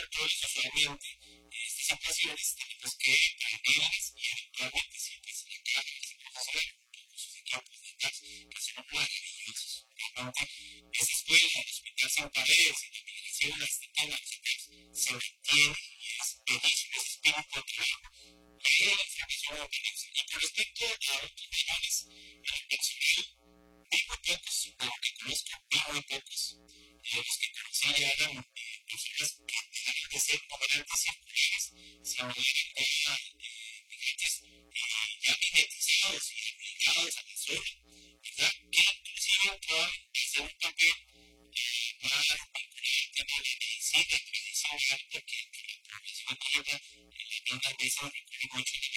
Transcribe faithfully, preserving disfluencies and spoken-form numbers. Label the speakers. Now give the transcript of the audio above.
Speaker 1: controles usualmente estas situaciones, tenemos que aprenderlas y eventualmente siempre se le cae a ese profesional con sus equipos detrás, que son maravillosos. Realmente, esa escuela, el hospital sin paredes y la migración a las temas se mantiene y es bellísimo ese espíritu de trabajo. Y la información a la organización. Y con respecto a otros niveles, en el personal, vi muy pocos, por lo que conozco, vi muy pocos. Eh, los que conocí ya eran eh, personas que dejaron de ser gobernantes circulares, sino eran ya eh, migrantes eh, ya mimetizados y aplicados a la zona, ¿verdad? Que inclusive entraban a hacer un papel eh, más vinculado al tema de la medicina tradicional, porque la profesión de ella, en las mismas mesas